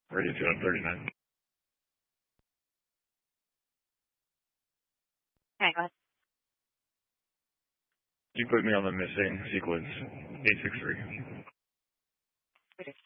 Ready to on 39. Okay, go ahead. You put me on the missing sequence 863.